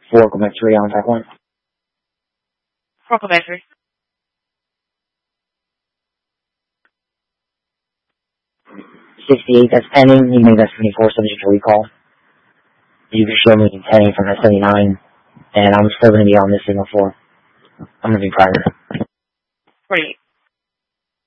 4 Quebec 3 on track 1. 4 Quebec 3. 68, that's pending. You can make that 74 subject to recall. You can show me pending from that 79, and I'm still going to be on this signal 4. I'm going to be private. 48.